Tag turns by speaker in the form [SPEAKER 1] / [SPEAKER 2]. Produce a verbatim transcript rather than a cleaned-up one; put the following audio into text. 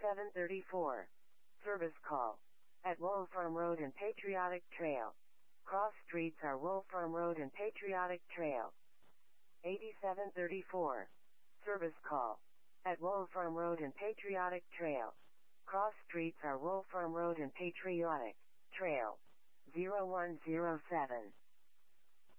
[SPEAKER 1] eighty-seven thirty-four. Service call. At Wolf Farm Road and Patriotic Trail. Cross streets are Wolf Farm Road and Patriotic Trail. eighty-seven thirty-four. Service call. At Wolf Farm Road and Patriotic Trail. Cross streets are Wolf Farm Road and Patriotic Trail. zero one zero seven.